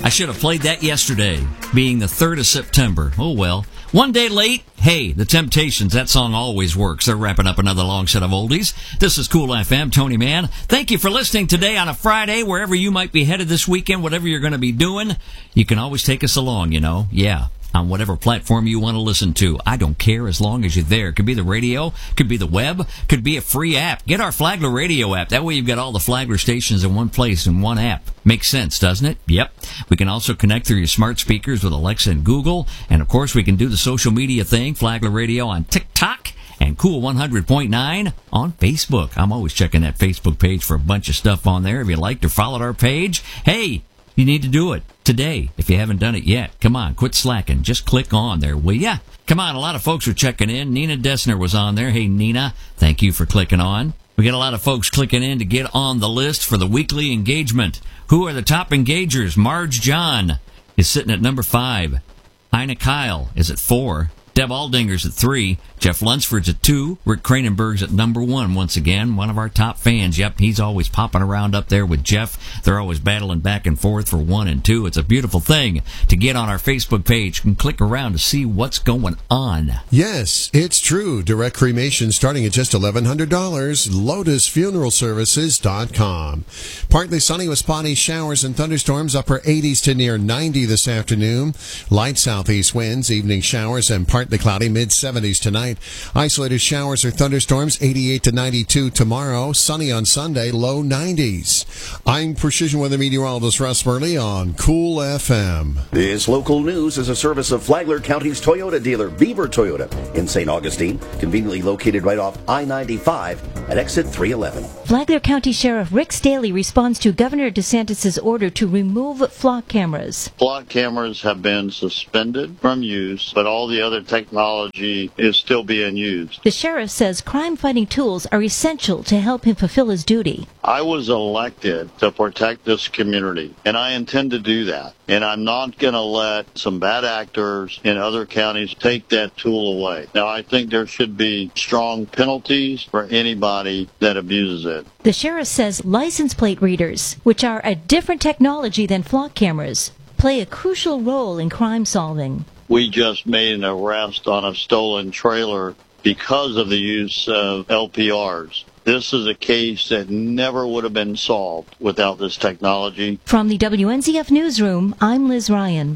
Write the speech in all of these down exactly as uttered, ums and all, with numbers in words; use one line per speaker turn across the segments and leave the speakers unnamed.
should have played that yesterday, being the third of September. Oh well. One day late, hey, The Temptations, that song always works. They're wrapping up another long set of oldies. This is Cool F M, Tony Mann. Thank you for listening today on a Friday, wherever you might be headed this weekend, whatever you're going to be doing. You can always take us along, you know. Yeah. On whatever platform you want to listen to. I don't care as long as you're there. Could be the radio, could be the web, could be a free app. Get our Flagler Radio app. That way you've got all the Flagler stations in one place in one app. Makes sense, doesn't it? Yep. We can also connect through your smart speakers with Alexa and Google. And, of course, we can do the social media thing, Flagler Radio on TikTok and Cool one hundred point nine on Facebook. I'm always checking that Facebook page for a bunch of stuff on there. If you liked or followed our page, hey, you need to do it today if you haven't done it yet. Come on, quit slacking. Just click on there, will ya? Come on, a lot of folks are checking in. Nina Dessner was on there. Hey, Nina, thank you for clicking on. We got a lot of folks clicking in to get on the list for the weekly engagement. Who are the top engagers? Marge John is sitting at number five. Ina Kyle is at four. Deb Aldinger's at three. Jeff Lunsford's at two. Rick Kranenberg's at number one once again. One of our top fans. Yep, he's always popping around up there with Jeff. They're always battling back and forth for one and two. It's a beautiful thing to get on our Facebook page and click around to see what's going on.
Yes, it's true. Direct cremation starting at just eleven hundred dollars. Lotus Funeral Services dot com. Partly sunny with spotty showers and thunderstorms. Upper eighties to near ninety this afternoon. Light southeast winds, evening showers, and partly cloudy, mid seventies tonight. Isolated showers or thunderstorms, eighty-eight to ninety-two tomorrow. Sunny on Sunday, low nineties. I'm Precision Weather Meteorologist Russ Burley on Cool F M.
This local news is a service of Flagler County's Toyota dealer, Beaver Toyota, in Saint Augustine, conveniently located right off I ninety-five at exit three eleven.
Flagler County Sheriff Rick Staley responds to Governor DeSantis' order to remove flock cameras.
Flock cameras have been suspended from use, but all the other technology is still being used.
The sheriff says crime-fighting tools are essential to help him fulfill his duty.
I was elected to protect this community, and I intend to do that. And I'm not going to let some bad actors in other counties take that tool away. Now, I think there should be strong penalties for anybody that abuses it.
The sheriff says license plate readers, which are a different technology than flock cameras, play a crucial role in crime solving.
We just made an arrest on a stolen trailer because of the use of L P Rs. This is a case that never would have been solved without this technology.
From the W N Z F Newsroom, I'm Liz Ryan.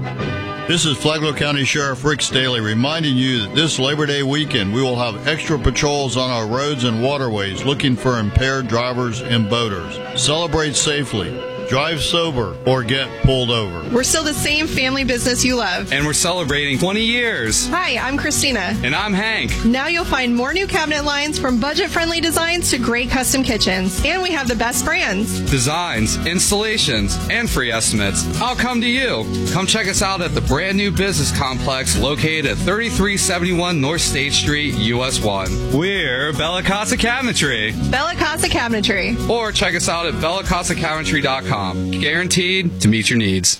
This is Flagler County Sheriff Rick Staley reminding you that this Labor Day weekend we will have extra patrols on our roads and waterways looking for impaired drivers and boaters. Celebrate safely. Drive sober or get pulled over.
We're still the same family business you love.
And we're celebrating twenty years.
Hi, I'm Christina.
And I'm Hank.
Now you'll find more new cabinet lines from budget-friendly designs to great custom kitchens. And we have the best brands.
Designs, installations, and free estimates. I'll come to you. Come check us out at the brand new business complex located at thirty-three seventy-one North State Street, U S one. We're Bella Casa Cabinetry.
Bella Casa Cabinetry.
Or check us out at bella casa cabinetry dot com. Guaranteed to meet your needs.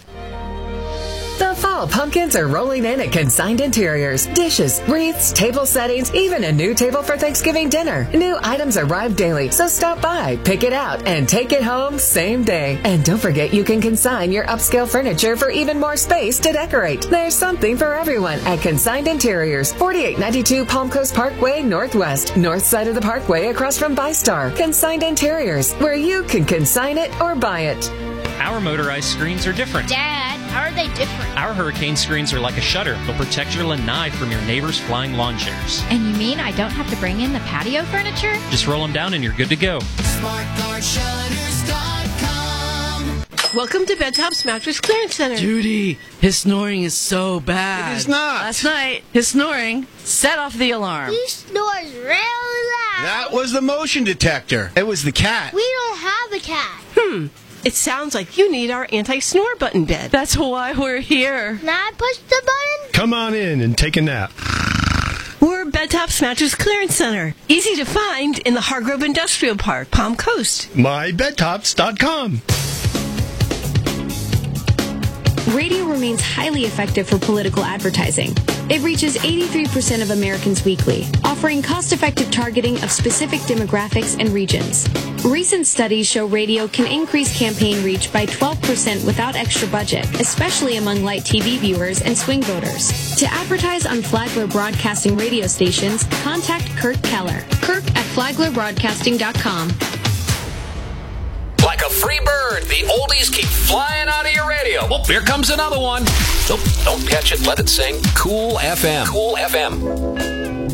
The fall pumpkins are rolling in at Consigned Interiors. Dishes, wreaths, table settings, even a new table for Thanksgiving dinner. New items arrive daily, so stop by, pick it out, and take it home same day. And don't forget you can consign your upscale furniture for even more space to decorate. There's something for everyone at Consigned Interiors, forty-eight ninety-two Palm Coast Parkway Northwest, north side of the parkway across from ByStar. Consigned Interiors, where you can consign it or buy it.
Our motorized screens are different.
Dad, how are they different?
Our hurricane screens are like a shutter. They'll protect your lanai from your neighbor's flying lawn chairs.
And you mean I don't have to bring in the patio furniture?
Just roll them down and you're good to go.
smart guard shutters dot com.
Welcome to Bedtop's Mattress Clearance Center.
Judy, his snoring is so bad.
It is not.
Last night, his snoring set off the alarm.
He snores really loud.
That was the motion detector. It was the cat.
We don't have a cat.
Hmm. It sounds like you need our anti-snore button bed.
That's why we're here.
Now I push the button?
Come on in and take a nap.
We're Bedtop's Mattress Clearance Center. Easy to find in the Hargrove Industrial Park, Palm Coast.
my bedtops dot com. radio remains highly effective for political advertising. It reaches eighty-three percent of Americans weekly, offering cost-effective targeting of specific demographics and regions. Recent studies show radio can increase campaign reach by twelve percent without extra budget, especially among light T V viewers and swing voters. To advertise on Flagler Broadcasting radio stations, contact Kirk Keller. Kirk at flagler broadcasting dot com.
Like a free bird, the oldies keep flying out of your radio. Oh, here comes another one. So don't catch it, let it sing. Cool F M. Cool F M.